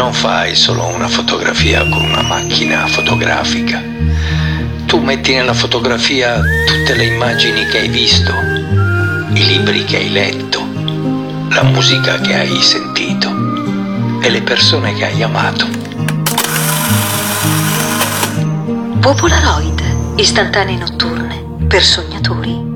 Non fai solo una fotografia con una macchina fotografica. Tu metti nella fotografia tutte le immagini che hai visto, i libri che hai letto, la musica che hai sentito e le persone che hai amato. Popolaroid, istantanee notturne per sognatori.